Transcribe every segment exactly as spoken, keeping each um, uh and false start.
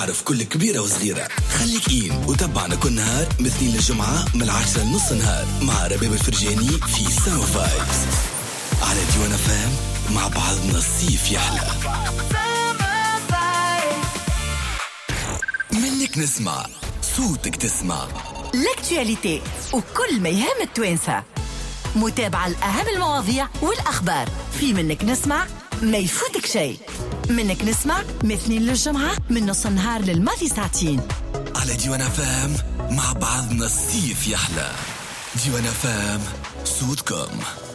عرف كل كبيرة وصغيرة. خليك إين وتابعنا كل نهار مثل الجمعة من العشرة لنص نهار مع رباب الفرجاني في سما فايبس على ديوان فام. مع بعضنا الصيف يحلى. منك نسمع صوتك تسمع لاكتواليتي وكل ما يهم التوانسة. متابعة الأهم المواضيع والأخبار في منك نسمع، ما يفوتك شيء. منك نسمع مثنين للجمعة من نص النهار للماضي ساعتين على ديوان فام. مع بعضنا الصيف يحلى. ديوان فام صوتكم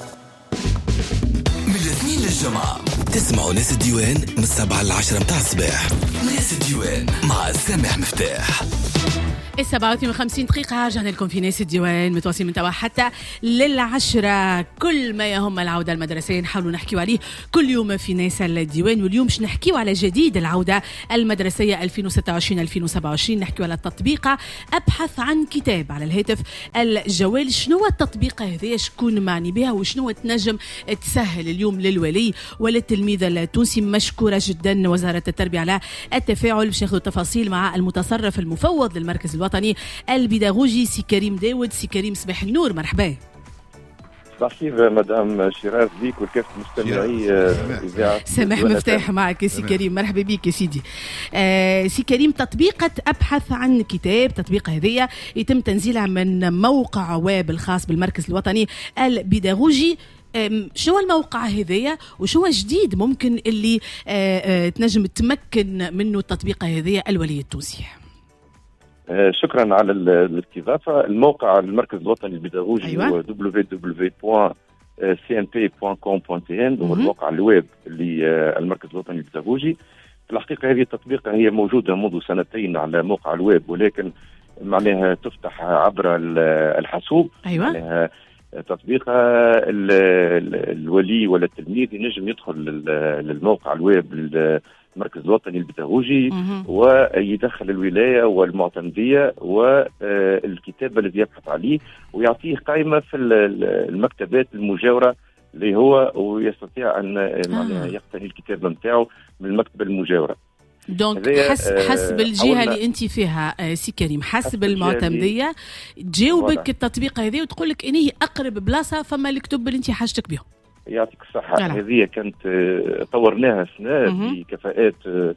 من الاثنين للجمعة. تسمعوا ناس الديوان من السبعة للعشرة متاع الصباح. ناس الديوان مع سامح مفتاح. السبعة وخمسين دقيقة رجعنا لكم في ناس الديوان متواصلين من توا حتى للعشرة. كل ما يهم العودة المدرسية نحاولوا نحكيوا عليه كل يوم في ناس الديوان، واليوم مش نحكيوا على جديد العودة المدرسية ألفين وستة وعشرين ألفين وسبعة وعشرين. نحكيوا على التطبيقة. أبحث عن كتاب على الهاتف الجوال. شنو التطبيقة هذه؟ شكون معني بها وشنو تنجم تسهل اليوم للولي وللتلميذ التونسي؟ مشكورة جدا وزارة التربية على التفاعل. باش ناخذ التفاصيل مع المتصرف المفوض للمركز الوطني البيداغوجي سي كريم داود. سي كريم صباح النور، مرحبا. صباح الخير مدام شيراز بيك وكافة مستمعي إذاعة سامح مفتاح معك يا سي كريم. مرحبا بك يا سيدي. آه سي كريم، تطبيقة أبحث عن كتاب، تطبيق هذه يتم تنزيلها من موقع ويب الخاص بالمركز الوطني البيداغوجي. شو الموقع هذية وشو جديد ممكن اللي آه آه تنجم تمكن منه التطبيقة هذية الولي التونسي؟ شكرا على الاستضافة. الموقع المركز الوطني البيداغوجي أيوة. هو دبليو دبليو دبليو دوت سي إن بي دوت كوم دوت إن، هو الموقع الويب للمركز الوطني البيداغوجي. في الحقيقة هذه التطبيقة هي موجودة منذ سنتين على موقع الويب، ولكن معناها تفتح عبر الحاسوب. أيوة. معناها تطبيقة الولي ولا التلميذ ينجم يدخل للموقع الويب المركز الوطني البيداغوجي ويدخل الولاية والمعتمدية والكتاب الذي يبحث عليه، ويعطيه قائمة في المكتبات المجاورة اللي هو ويستطيع أن آه. يقتني الكتاب متاعه من المكتبة المجاورة. دونك حسب حسب الجهة اللي أنت فيها سي كريم، حسب المعتمدية تجاوبك التطبيق هذه وتقول لك إنه أقرب بلاصة فما الكتب اللي أنت حاجتك بهم. يعطيك الصحة. هذه كانت طورناها سنة بكفاءات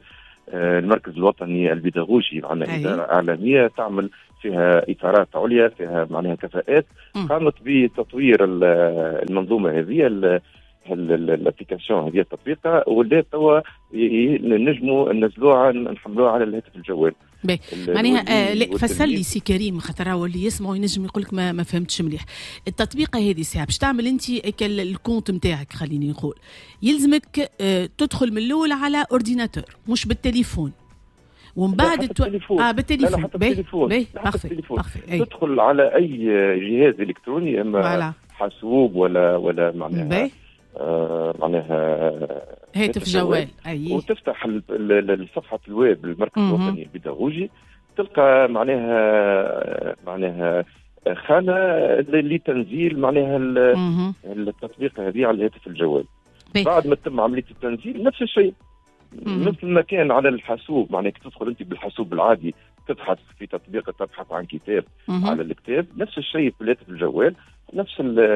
المركز الوطني البيداغوجي، معنا إدارة إعلامية تعمل فيها إطارات عليا، فيها معناها كفاءات قامت بتطوير المنظومة هذه الابليكاسيون هذه التطبيقة، واللي توا نجموا ننزلوها نحملوها على الهاتف الجوال. معناها آه فسر لي سي كريم، خاطر هو اللي يسمعوا ينجم يقول لك ما, ما فهمتش مليح. التطبيقه هذه ساعه باش تعمل انت الكونت نتاعك، خليني نقول يلزمك آه تدخل من الاول على اورديناتور مش بالتليفون، ومن بعد تو... اه بالتليفون. باهي تدخل على اي جهاز الكتروني، اما حاسوب ولا ولا معناها آه معناها هاتف جوال. أي. وتفتح الصفحة الويب المركز الوطني البيداغوجي، تلقى معناها معناها خانة لتنزيل معناها التطبيق هذه على الهاتف الجوال. بي. بعد ما تتم عملية التنزيل نفس الشيء مثل ما كان على الحاسوب، معناها تدخل أنت بالحاسوب العادي تبحث في تطبيق تبحث عن كتاب مم. على الكتاب، نفس الشيء في الهاتف الجوال، نفس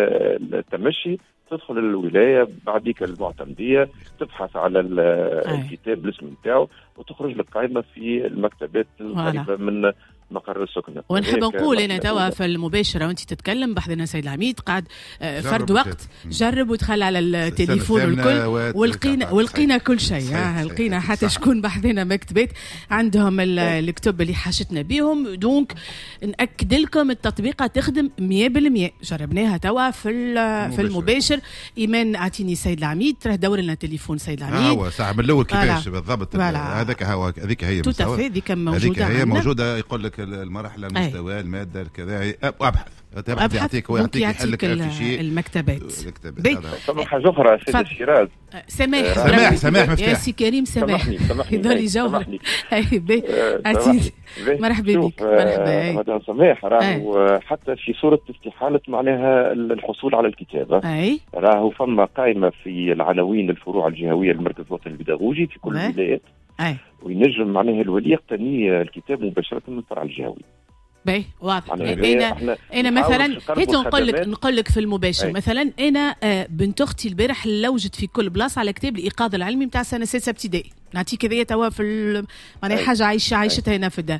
التمشي. تدخل الولاية بعديك المعتمدية تبحث على الكتاب الاسم نتاعو وتخرج لك قائمة في المكتبات القريبة من مقر السكنة. ونحب نقول أنا توا في المباشرة وانت تتكلم بحثنا سيد العميد قاعد فرد وقت جرب ودخل على التليفون والكل والقينا والقينا كل شيء. لقينا حتى شكون بحثنا مكتبات عندهم الكتب اللي حاجتنا بيهم. دونك نأكد لكم التطبيقة تخدم مية بالمية. جربناها توا في في المباشر. إيمان أعطيني سيد العميد ترى دور لنا تليفون سيد العميد. هو ساعة من الأول كيفاش بالضبط هذاك هو هذيك هي المستوى هذيك موجودة هي موجودة. يقول لك المرحلة المستوى المادة الكذا أبحث أبحث يعطيك ويعطيك يحلك المكتبات. طبعا حاجة أخرى سيد شيراز. سماح سماح سماح مفتاح يا سي كريم سماح يضل جوهر. أي بي أعطيني مرحبا بك. مرحبا مدام سماح. راهو حتى في صورة استحالة معناها الحصول على الكتابة، راهو فما قائمة في العناوين الفروع الجهوية للمركز الوطني البيداغوجي في كل الولايات. أي. وينجم معناها الولي يقتني الكتاب مباشره من الفرع الجهوي. باهي واضح. انا انا مثلا هيك نقول لك نقول لك في المباشر. أي. مثلا انا بنت اختي البارح لوجت في كل بلاصه على كتاب الايقاظ العلمي نتاع سنه سادسه ابتدائي. نعطيك هذيا توا في معناها حاجه عايشه عايشتها هنا في الدار.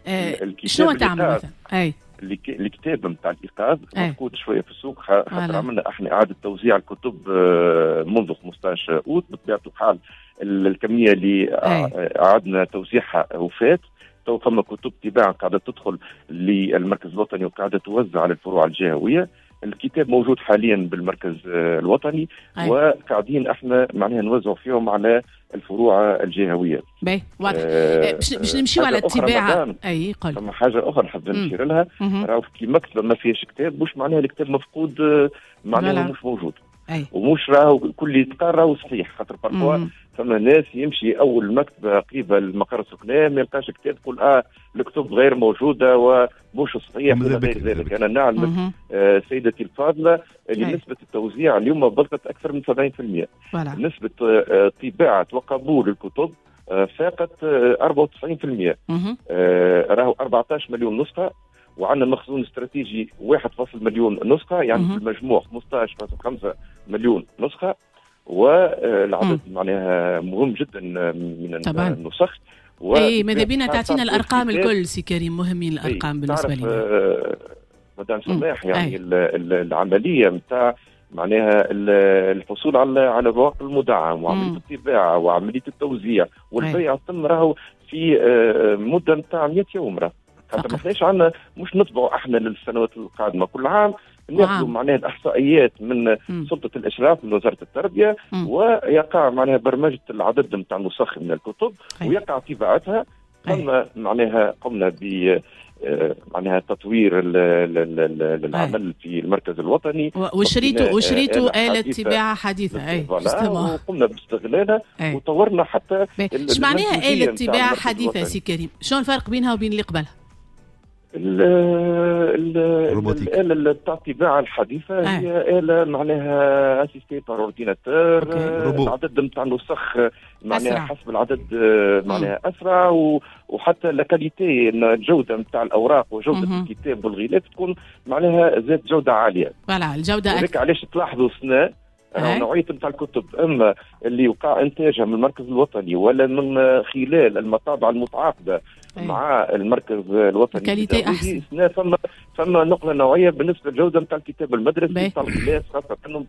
شنو تعمل مثلا؟ اي الكتاب نتاع الايقاظ مفقود شويه في السوق، خاطر عملنا احنا اعاده توزيع الكتب منذ خمسطاش اوت بطبيعه الحال. الكميه اللي اعدنا توزيعها وفات. تو ثم كتب طباعه قاعده تدخل للمركز الوطني وقاعده توزع على الفروع الجهويه. الكتاب موجود حاليا بالمركز الوطني. أي. وقاعدين احنا معناها نوزع فيهم على الفروع الجهويه. باهي واضح. آه باش نمشيو على الطباعه. اي قل ثم حاجه اخرى نحب نشير لها، راهو في مكتبه ما فيهاش كتاب مش معناها الكتاب مفقود، معناها مش موجود. أي. ومش راهو كل اللي يتقرا راهو صحيح، خاطر بارفوا ثم ناس يمشي اول مكتبه قريبه المقر السكنيه ما يلقاش كتاب يقول اه الكتب غير موجوده ومش صحيح ولا غير ذلك. انا نعلم آه سيدتي الفاضله اللي أي. نسبه التوزيع اليوم بلغت اكثر من سبعين بالمئة. فلا. نسبه آه طباعه وقبول الكتب آه فاقت آه أربعة وتسعين بالمئة. آه راهو أربعة عشر مليون نسخه، وعندنا مخزون استراتيجي واحد فاصلة مليون نسخه، يعني مم. في المجموع خمسة عشر فاصلة خمسة مليون نسخه. والعدد معناها مهم جدا من طبعا. النسخ. اي ماذا بينا تعطينا الارقام الكل سي كريم، مهمين الارقام بالنسبه لنا. آه مدام سماح يعني العمليه نتاع معناها الحصول على على الورق المدعم وعمليه الطباعه وعمليه التوزيع والبيع تم راهو في آه مده نتاع مئة يوم. راه خاطر ما احناش عندنا مش نطبعوا احنا للسنوات القادمه، كل عام ناخذوا معناها الاحصائيات من م. سلطه الاشراف من وزاره التربيه، م. ويقع معناها برمجه العدد نتاع النسخ من الكتب أي. ويقع طباعتها. ثم معناها قمنا ب معناها تطوير العمل في المركز الوطني وشريتوا وشريتوا آلة طباعة حديثة. اي وقمنا باستغلالها وطورنا حتى. ايش معناها آلة طباعة حديثة سي كريم؟ شنو الفرق بينها وبين اللي قبلها؟ الآلة تاع الطباعة الحديثة آه. هي آلة معناها اسيستي بار اورديناتور. العدد نتاع النسخ معناها حسب العدد معناها اسرع، وحتى لا الجودة نتاع الاوراق وجودة مم. الكتاب والغلاف تكون معناها ذات جودة عالية. فوالا الجودة أكثر. علاش تلاحظوا سنة نوعية نتاع الكتب اما اللي وقع انتاجها من المركز الوطني ولا من خلال المطابع المتعاقدة أيه. مع المركز الوطني كاليتي احسن. ثم ثم نقله نوعيه بالنسبه للجوده نتاع الكتاب المدرسي نتاع الغلاف، خاصه انهم